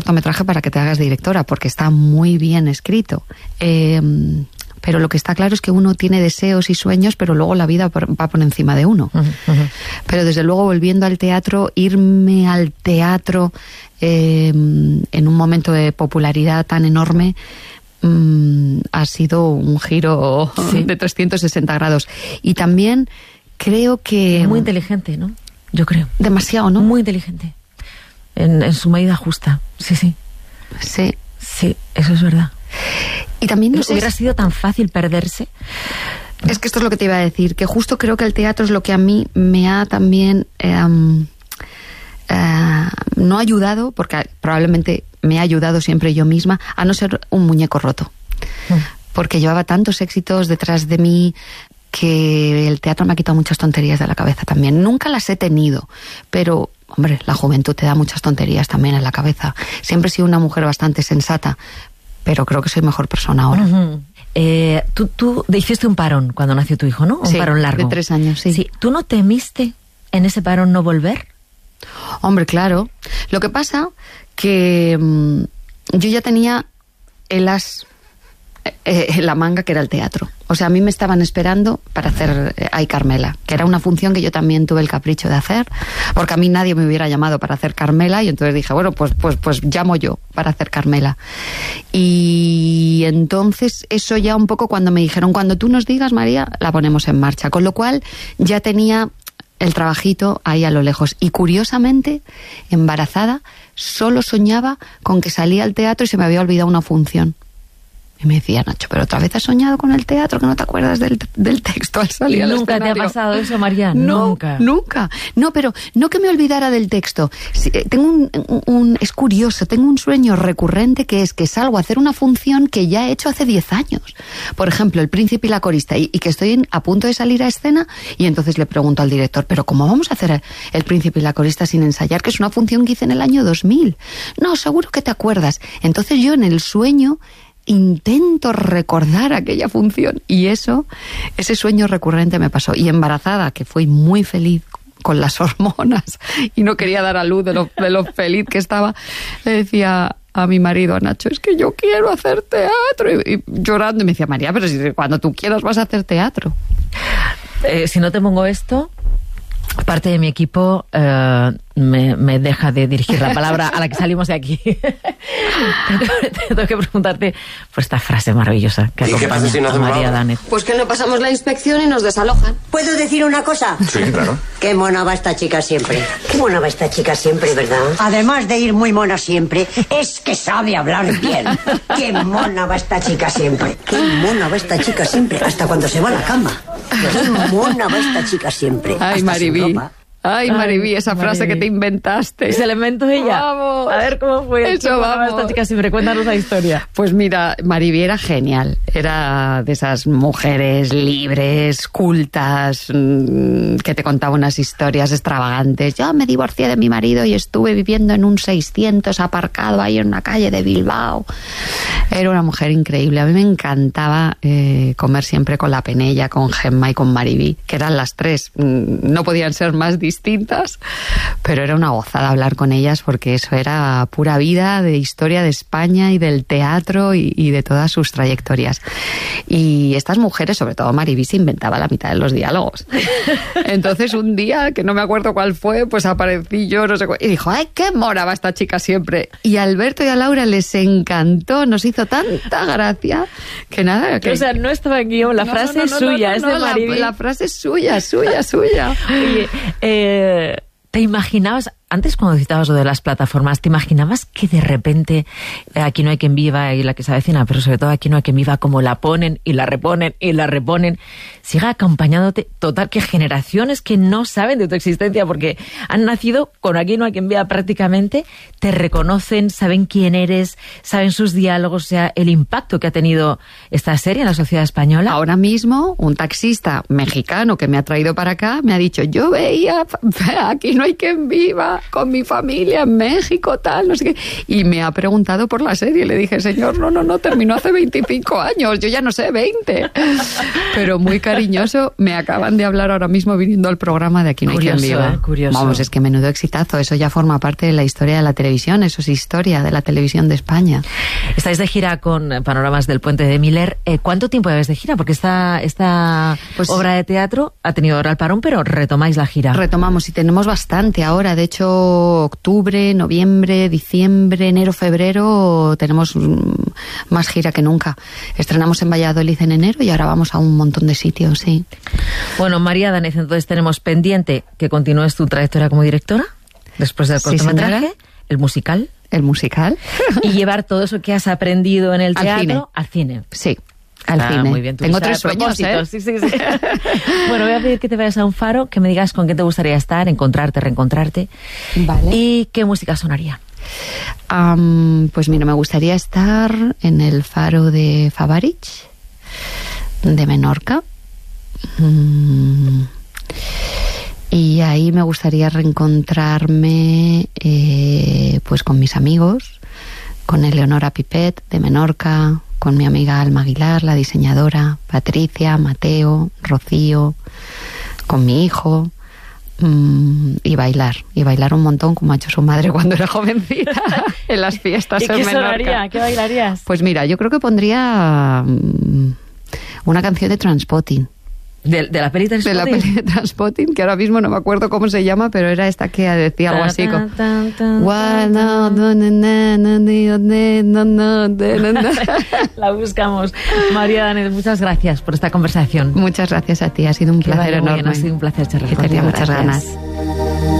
cortometraje para que te hagas directora, porque está muy bien escrito. Pero lo que está claro es que uno tiene deseos y sueños, pero luego la vida va por encima de uno. Pero desde luego, volviendo al teatro, irme al teatro en un momento de popularidad tan enorme, ha sido un giro de 360 grados. Y también creo que... Muy inteligente, ¿no? Yo creo. Demasiado, ¿no? Muy inteligente. En su medida justa. Sí. Sí, eso es verdad. Y también no sé, hubiera sido tan fácil perderse. Es que esto es lo que te iba a decir, que justo creo que el teatro es lo que a mí me ha también no ayudado, porque probablemente me ha ayudado siempre yo misma, a no ser un muñeco roto. Porque llevaba tantos éxitos detrás de mí que el teatro me ha quitado muchas tonterías de la cabeza también. Nunca las he tenido, pero, hombre, la juventud te da muchas tonterías también en la cabeza. Siempre he sido una mujer bastante sensata, pero creo que soy mejor persona ahora. Tú hiciste un parón cuando nació tu hijo, ¿no? Un parón largo. De 3 años, sí. ¿Tú no temiste en ese parón no volver? Hombre, claro. Lo que pasa que yo ya tenía el as en la manga, que era el teatro. O sea, a mí me estaban esperando para hacer Ay, Carmela, que era una función que yo también tuve el capricho de hacer, porque a mí nadie me hubiera llamado para hacer Carmela, y entonces dije, bueno, pues llamo yo para hacer Carmela. Y entonces eso ya un poco, cuando me dijeron, cuando tú nos digas, María, la ponemos en marcha. Con lo cual ya tenía el trabajito ahí a lo lejos. Y curiosamente, embarazada, solo soñaba con que salía al teatro y se me había olvidado una función. Y me decía, Nacho, pero otra vez has soñado con el teatro, que no te acuerdas del texto al salir al escenario. ¿Nunca te ha pasado eso, María? Nunca. No, pero no que me olvidara del texto. Tengo es curioso, tengo un sueño recurrente, que es que salgo a hacer una función que ya he hecho hace 10 años. Por ejemplo, El Príncipe y la Corista, y que estoy a punto de salir a escena, y entonces le pregunto al director, ¿pero cómo vamos a hacer El Príncipe y la Corista sin ensayar? Que es una función que hice en el año 2000. No, seguro que te acuerdas. Entonces yo en el sueño intento recordar aquella función, y ese sueño recurrente me pasó. Y embarazada, que fui muy feliz con las hormonas y no quería dar a luz de lo feliz que estaba, le decía a mi marido, a Nacho, es que yo quiero hacer teatro, y llorando, y me decía, María, pero si cuando tú quieras vas a hacer teatro. Si no te pongo esto, parte de mi equipo me deja de dirigir la palabra a la que salimos de aquí. Tengo que preguntarte por esta frase maravillosa que acompaña si no a María Danez. Pues que no pasamos la inspección y nos desalojan. ¿Puedo decir una cosa? Sí, claro. Qué mona va esta chica siempre. Qué mona va esta chica siempre, ¿verdad? Además de ir muy mona siempre, es que sabe hablar bien. Qué mona va esta chica siempre. Qué mona va esta chica siempre, hasta cuando se va a la cama. Qué mona va esta chica siempre. Ay, Maribí. Ay, Maribí, esa frase Maribí, que te inventaste. Ese elemento ella. Vamos. A ver cómo fue. Eso, vamos. Esta chica siempre, cuéntanos la historia. Pues mira, Maribí era genial. Era de esas mujeres libres, cultas, que te contaba unas historias extravagantes. Yo me divorcié de mi marido y estuve viviendo en un 600 aparcado ahí en una calle de Bilbao. Era una mujer increíble. A mí me encantaba comer siempre con la Penella, con Gemma y con Maribí, que eran las tres. No podían ser más distintas, pero era una gozada hablar con ellas, porque eso era pura vida de historia de España y del teatro y de todas sus trayectorias. Y estas mujeres, sobre todo Maribí, se inventaba la mitad de los diálogos. Entonces un día, que no me acuerdo cuál fue, pues aparecí yo, no sé cuál, y dijo, ¡ay, qué mona va esta chica siempre! Y a Alberto y a Laura les encantó, nos hizo tanta gracia, que nada... Que... O sea, no estaba en guión, la frase es suya, es de Maribí. La frase es suya. Oye, ¿te imaginabas, antes cuando citabas lo de las plataformas, te imaginabas que de repente Aquí no hay quien viva y La que se avecina, pero sobre todo Aquí no hay quien viva, como la ponen y la reponen y la reponen, siga acompañándote, total, que generaciones que no saben de tu existencia porque han nacido con Aquí no hay quien viva prácticamente, te reconocen, saben quién eres, saben sus diálogos, o sea, el impacto que ha tenido esta serie en la sociedad española? Ahora mismo, un taxista mexicano que me ha traído para acá me ha dicho, yo veía Aquí no hay quien viva España con mi familia en México, tal, no sé qué. Y me ha preguntado por la serie. Le dije, señor, no, terminó hace 25 años, yo ya no sé, 20. Pero muy cariñoso. Me acaban de hablar ahora mismo viniendo al programa de Aquí no hay quien viva. Curioso. Vamos, es que menudo exitazo. Eso ya forma parte de la historia de la televisión. Eso es historia de la televisión de España. Estáis de gira con Panoramas del Puente de Miller. ¿Cuánto tiempo lleváis de gira? Porque esta Pues, obra de teatro ha tenido ahora el parón, pero retomáis la gira. Retomamos y tenemos bastante ahora. De hecho, octubre, noviembre, diciembre, enero, febrero tenemos más gira que nunca. Estrenamos en Valladolid en enero y ahora vamos a un montón de sitios, sí. Bueno, María Danez, entonces tenemos pendiente que continúes tu trayectoria como directora después del cortometraje, el musical. El musical. Y llevar todo eso que has aprendido en el teatro al cine. Sí. Al cine. Muy bien, tengo 3 sueños, ¿eh? Sí. Bueno, voy a pedir que te vayas a un faro, que me digas con qué te gustaría estar, encontrarte, reencontrarte. Vale. ¿Y qué música sonaría? Pues mira, me gustaría estar en el faro de Favarich, de Menorca. Y ahí me gustaría reencontrarme pues con mis amigos, con Eleonora Pipet de Menorca, con mi amiga Alma Aguilar, la diseñadora, Patricia, Mateo, Rocío, con mi hijo, y bailar un montón como ha hecho su madre cuando era jovencita en las fiestas en Menorca. Sonaría? ¿Qué bailarías? Pues mira, yo creo que pondría una canción de Transpotting. ¿De la peli Transpotting? De la peli de Transpotting, que ahora mismo no me acuerdo cómo se llama, pero era esta que decía algo así como... La buscamos. María Danez, muchas gracias por esta conversación. Muchas gracias a ti, ha sido un placer enorme. Ha sido un placer charlar contigo. Tenía muchas ganas.